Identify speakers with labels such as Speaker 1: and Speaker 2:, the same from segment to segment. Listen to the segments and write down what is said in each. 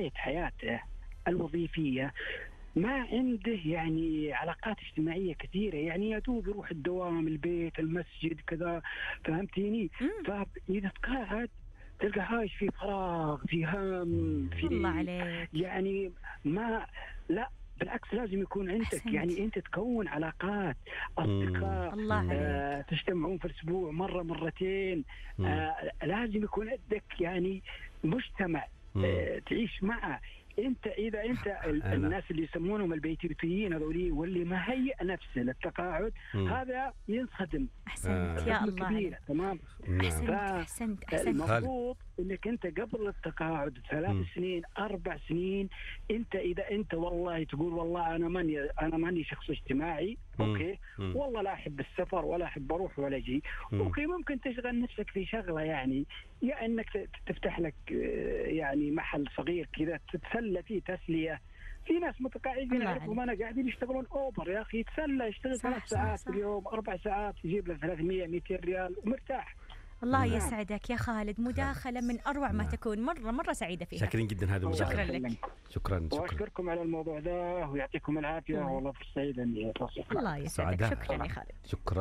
Speaker 1: طبيعة حياته الوظيفية ما عنده يعني علاقات اجتماعية كثيرة، يعني يدوب يروح الدوام، البيت، المسجد كذا، فهمتيني؟ فإذا تقاعد تلقى عايش في فراغ، في هم، في
Speaker 2: الله عليك.
Speaker 1: يعني ما لا بالعكس لازم يكون عندك
Speaker 2: أحسنت.
Speaker 1: يعني أنت تكون علاقات، أصدقاء،
Speaker 2: الله عليك.
Speaker 1: تجتمعون في الأسبوع مرة مرتين، لازم يكون عندك يعني مجتمع تعيش معه. انت اذا انت الناس اللي يسمونهم البيتوتيين هذولي واللي ما هيئ نفسه للتقاعد هذا ينصدم.
Speaker 2: احسنت يا الله عليك.
Speaker 1: تمام.
Speaker 2: احسنت.
Speaker 1: المفروض انك انت قبل التقاعد 3 سنين 4 سنين انت اذا انت والله تقول والله انا ماني شخص اجتماعي، اوكي، والله لا احب السفر ولا احب اروح ولا اجي، اوكي، ممكن تشغل نفسك في شغله يعني انك تفتح لك يعني محل صغير كذا تتسلى فيه تسليه. في ناس متقاعدين اعرفهم انا قاعدين يشتغلون اوبر، يا اخي يتسلى، يشتغل 3 ساعات في اليوم 4 ساعات يجيب له 300 200 ريال ومرتاح.
Speaker 2: الله يسعدك يا خالد، مداخلة من أروع ما تكون، مرة سعيدة فيها.
Speaker 3: شاكرين جدا هذا المداخلة.
Speaker 2: شكرا لك.
Speaker 3: شكرا.
Speaker 1: وأشكركم على الموضوع ده ويعطيكم العافية، والله فرصة سعيدة إني أتواصل.
Speaker 2: الله يسعدك. شكرا يا خالد.
Speaker 3: شكرا.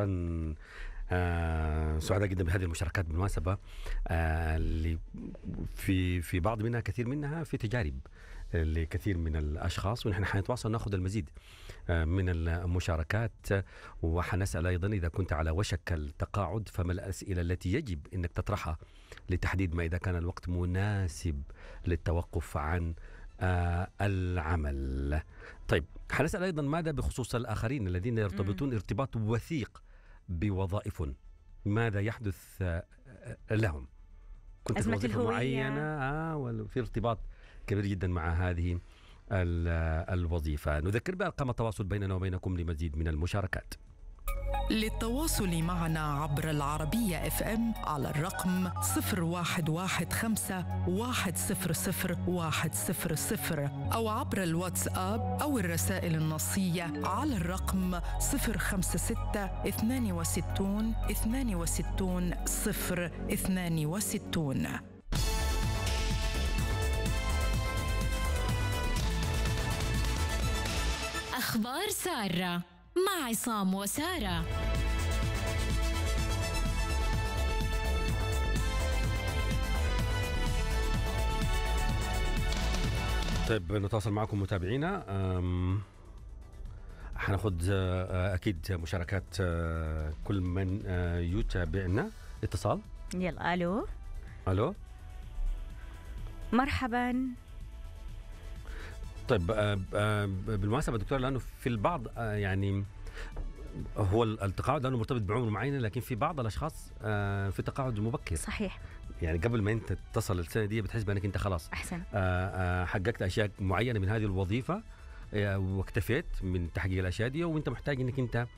Speaker 3: سعداء جدا بهذه المشاركات بالمناسبة، اللي في بعض منها كثير منها في تجارب لكثير من الأشخاص، ونحن حنتواصل نأخذ المزيد من المشاركات، وحنسأل أيضا إذا كنت على وشك التقاعد فما الأسئلة التي يجب أنك تطرحها لتحديد ما إذا كان الوقت مناسب للتوقف عن العمل. طيب، حنسأل أيضا ماذا بخصوص الآخرين الذين يرتبطون ارتباط وثيق بوظائف، ماذا يحدث لهم؟ كنت في وظيفة معينة وفي ارتباط كبير جدا مع هذه الوظيفة. نذكر بأرقام التواصل بيننا وبينكم لمزيد من المشاركات.
Speaker 4: للتواصل معنا عبر العربية FM على الرقم 0115100100 أو عبر الواتساب أو الرسائل النصية على الرقم 056 62 062.
Speaker 5: أخبار سارة مع عصام وسارة.
Speaker 3: طيب، نتواصل معكم متابعينا. حناخد أكيد مشاركات كل من يتابعنا. اتصال.
Speaker 2: يلا.
Speaker 3: ألو.
Speaker 2: مرحبا.
Speaker 3: طيب، بالمناسبة دكتور، لأنه في البعض يعني هو التقاعد لأنه مرتبط بعمر معين، لكن في بعض الأشخاص في تقاعد مبكر.
Speaker 2: صحيح.
Speaker 3: يعني قبل ما أنت تصل السنة دي بتحس بأنك أنت خلاص
Speaker 2: أحسن
Speaker 3: حققت أشياء معينة من هذه الوظيفة واكتفيت من تحقيق الأشياء دي، وأنت محتاج أنك أنت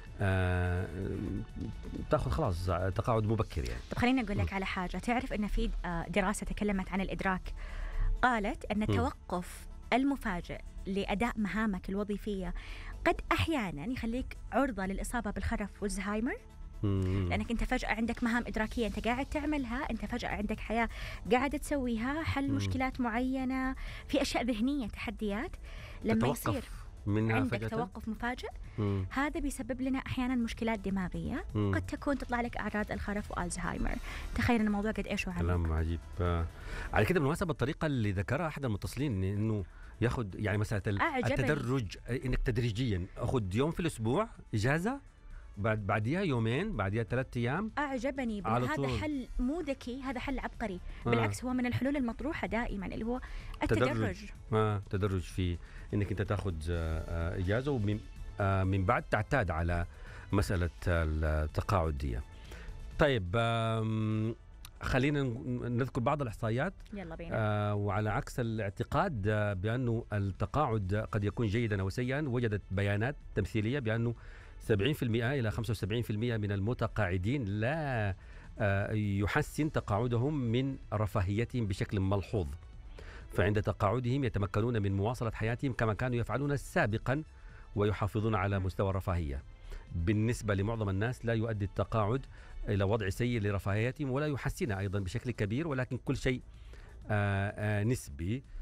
Speaker 3: تأخذ خلاص تقاعد مبكر يعني.
Speaker 2: طب خليني أقول لك على حاجة. تعرف أن في دراسة تكلمت عن الإدراك، قالت أن التوقف المفاجئ لأداء مهامك الوظيفية قد أحيانا يخليك عرضة للإصابة بالخرف والزهايمر، لأنك أنت فجأة عندك مهام إدراكية أنت قاعد تعملها، أنت فجأة عندك حياة قاعدة تسويها، حل مشكلات معينة، في أشياء ذهنية، تحديات، لما يصير عندك فجأة توقف مفاجئ هذا بيسبب لنا أحيانا مشكلات دماغية، قد تكون تطلع لك أعراض الخرف والزهايمر. تخيل الموضوع قد إيش وعميق.
Speaker 3: كلام عجيب. على كده بالمناسبة الطريقة اللي ذكرها أحد المتصلين إنه ياخد يعني مسألة التدرج، إنك تدريجيا أخذ يوم في الأسبوع إجازة، بعديها يومين، بعديها 3 أيام.
Speaker 2: أعجبني هذا حل مو ذكي، هذا حل عبقري. بالعكس هو من الحلول المطروحة دائما اللي هو التدرج.
Speaker 3: تدرج في إنك أنت تأخذ إجازة، ومن بعد تعتاد على مسألة التقاعد دي. طيب، خلينا نذكر بعض الإحصائيات.
Speaker 2: يلا بينا.
Speaker 3: وعلى عكس الاعتقاد بأنه التقاعد قد يكون جيدا أو سيئا، وجدت بيانات تمثيلية بأنه 70% إلى 75% من المتقاعدين لا يحسن تقاعدهم من رفاهيتهم بشكل ملحوظ، فعند تقاعدهم يتمكنون من مواصلة حياتهم كما كانوا يفعلون سابقا ويحافظون على مستوى الرفاهية. بالنسبة لمعظم الناس لا يؤدي التقاعد إلى وضع سيء لرفاهيتهم ولا يحسنها أيضا بشكل كبير، ولكن كل شيء نسبي.